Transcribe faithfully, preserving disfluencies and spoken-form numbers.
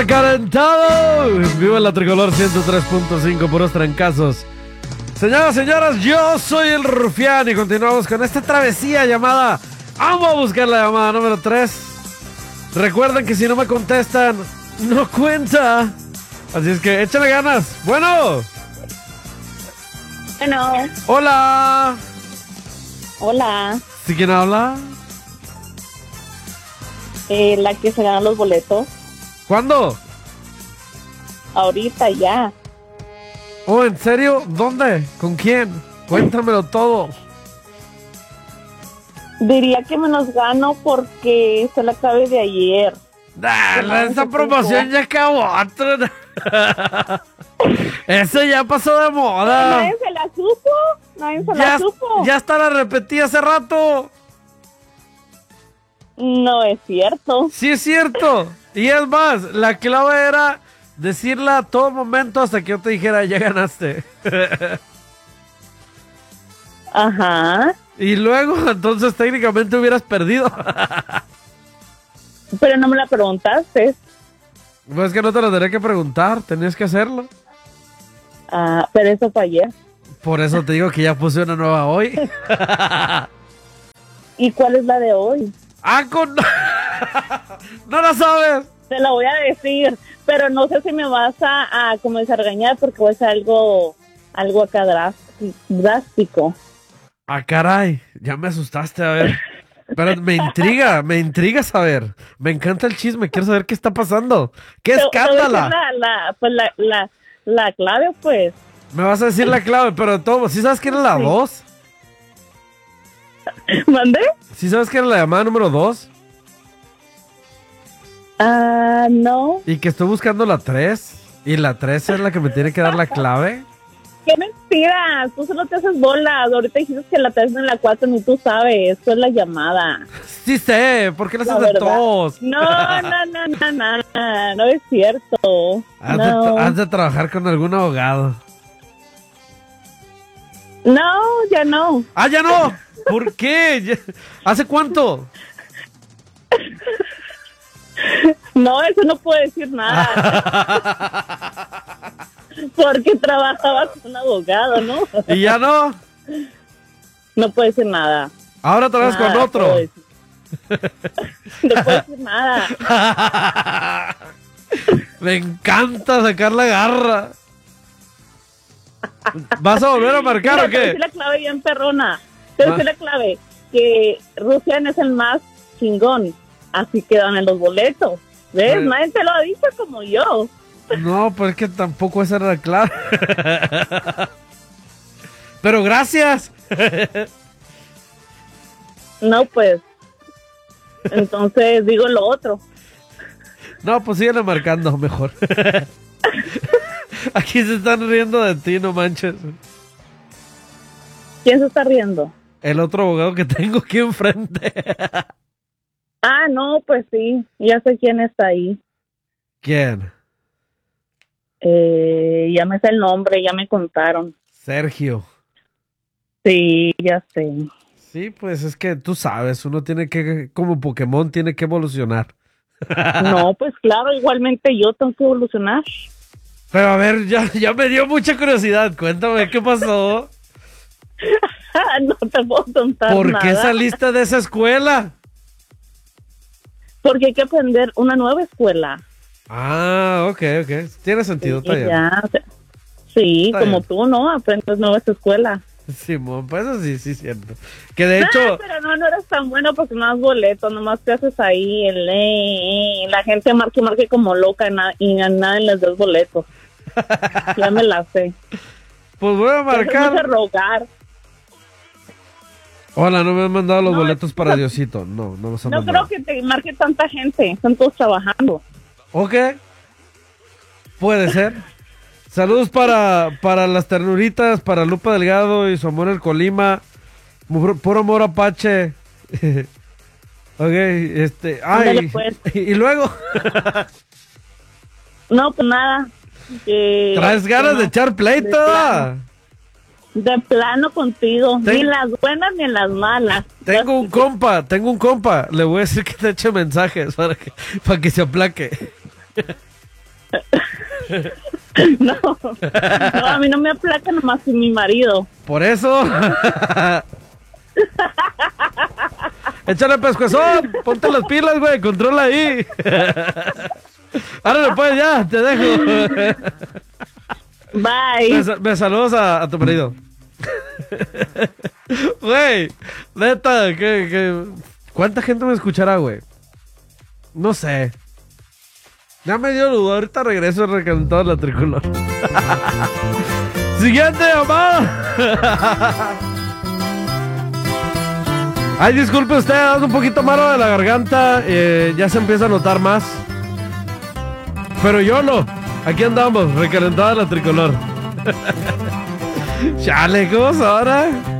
recalentado. Viva la Tricolor ciento tres punto cinco, puros trancazos. Señoras, señoras, yo soy el Rufián y continuamos con esta travesía llamada Vamos a buscar la llamada número tres. Recuerden que si no me contestan, no cuenta. Así es que échale ganas. Bueno. Bueno. Hola. Hola. ¿Sí quién habla? Eh, la que se gana los boletos. ¿Cuándo? Ahorita ya. Oh, ¿en serio? ¿Dónde? ¿Con quién? Cuéntamelo todo. Diría que me los gano porque se la clave de ayer. Nah, esa promoción ya acabó. Eso ya pasó de moda. Nadie se la supo. Nadie se ya, la supo. Ya hasta la repetí hace rato. No es cierto. Sí es cierto. Y es más, la clave era decirla a todo momento hasta que yo te dijera, ya ganaste. Ajá. Y luego, entonces técnicamente hubieras perdido. Pero no me la preguntaste. Pues que no te lo tenía que preguntar, tenías que hacerlo. Ah, pero eso fue ayer. Por eso te digo que ya puse una nueva hoy. ¿Y cuál es la de hoy? ¡Ah, con... ¡No la sabes! Te la voy a decir, pero no sé si me vas a, a como a regañar porque voy a hacer algo, algo acá drástic- drástico. Ah, caray, ya me asustaste, a ver. Pero me intriga, me intriga saber. Me encanta el chisme, quiero saber qué está pasando. ¡Qué Te- te voy a escándala! decir La, la, pues la, la, la clave, pues. Me vas a decir la clave, pero de todo, ¿sí sabes quién es la Sí. dos? ¿Mandé? ¿Sí sabes quién es la llamada número dos? Ah, no. Y que estoy buscando la tres. Y la tres es la que me tiene que dar la clave. ¡Qué mentira! Tú solo te haces bolas. Ahorita dijiste que la tres en la cuatro, ni tú sabes. Esto es la llamada. Sí sé, ¿por qué le La haces de verdad. tos? No, no, no, no, no. No es cierto. Has, No. de, has de trabajar con algún abogado. No, ya no. ¡Ah, ya no! ¿Por qué? Ya- ¿Hace cuánto? No, eso no puedo decir nada. Porque trabajaba con un abogado, ¿no? ¿Y ya no? No puedo decir nada. Ahora otra vez con Nada otro. puedo decir. No puedo decir nada. Me encanta sacar la garra. ¿Vas a volver a marcar Mira, o te voy a qué? decir la clave bien perrona. Te voy a decir la clave. Que Rufián es el más chingón. Así quedan en los boletos. ¿Ves? Pues- Nadie te lo ha dicho como yo. No, pues es que tampoco esa era la clave. Pero gracias. No, pues. Entonces digo lo otro. No, pues síguele marcando mejor. Aquí se están riendo de ti, no manches. ¿Quién se está riendo? El otro abogado que tengo aquí enfrente. Ah, no, pues sí. Ya sé quién está ahí. ¿Quién? Eh, ya me sé el nombre, ya me contaron. Sergio. Sí, ya sé. Sí, pues es que tú sabes, uno tiene que, como Pokémon, tiene que evolucionar. No, pues claro, igualmente yo tengo que evolucionar. Pero a ver, ya, ya me dio mucha curiosidad. Cuéntame, ¿qué pasó? No te puedo contar ¿Por qué nada. saliste de esa escuela? Porque hay que aprender una nueva escuela. Ah, ok, ok. Tiene sentido, está Y bien. ya, o sea, sí, Está como bien. tú, ¿no? Aprendes nuevas escuela. Simón, pues eso sí, sí, cierto. Que de Ah, hecho, pero no, no eres tan bueno porque no has boleto, nomás te haces ahí, el, eh, eh, la gente marque y marque como loca y, na- y a nadie les das boletos. Ya me la sé. pues voy a Te haces mucho marcar. rogar. Hola, no me han mandado los No, boletos es- para Diosito. No, no me han No mandado. creo que te marque tanta gente, están todos trabajando. Ok. Puede ser. Saludos para, para las ternuritas, para Lupa Delgado y su amor el Colima. Mu- Puro amor Apache. Ok, este. Ay. Ándale, pues. Y, y luego. No, pues nada. que- ¿Traes ganas que de no. echar pleito? De plano. De plano contigo, Ten- ni en las buenas ni en las malas. Tengo un compa, tengo un compa. Le voy a decir que te eche mensajes para que, para que se aplaque. No, no, a mí no me aplaca nomás mi marido. Por eso. Échale pescuezón, ponte las pilas, güey, controla ahí. Ahora pues ya, te dejo. Bye. Me, me saludos a, a tu marido. Güey, neta, que, que, ¿cuánta gente me escuchará, güey? No sé. Ya me dio duda, ahorita regreso recalentado la tricolor. Siguiente llamada. Ay, disculpe usted, ando un poquito malo de la garganta, eh, ya se empieza a notar más. Pero yo no, aquí andamos, recalentada la tricolor. Chale, ¿cómo es ahora?